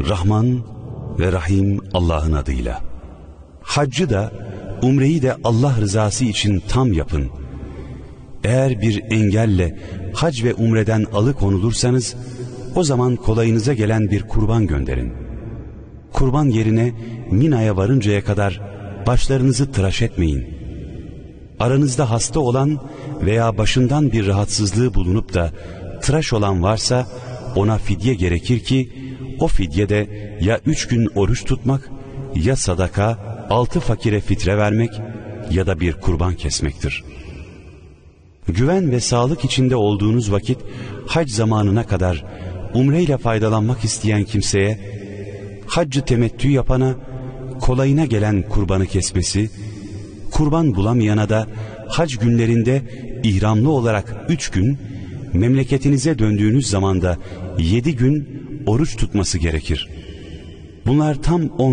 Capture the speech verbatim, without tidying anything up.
Rahman ve Rahim Allah'ın adıyla. Haccı da, umreyi de Allah rızası için tam yapın. Eğer bir engelle hac ve umreden alıkonulursanız, o zaman kolayınıza gelen bir kurban gönderin. Kurban yerine Mina'ya varıncaya kadar başlarınızı tıraş etmeyin. Aranızda hasta olan veya başından bir rahatsızlığı bulunup da tıraş olan varsa, ona fidye gerekir ki, o fidye de ya üç gün oruç tutmak, ya sadaka, altı fakire fitre vermek ya da bir kurban kesmektir. Güven ve sağlık içinde olduğunuz vakit, hac zamanına kadar umreyle faydalanmak isteyen kimseye, haccı temettü yapana kolayına gelen kurbanı kesmesi, kurban bulamayana da hac günlerinde ihramlı olarak üç gün, memleketinize döndüğünüz zamanda yedi gün oruç tutması gerekir. Bunlar tam on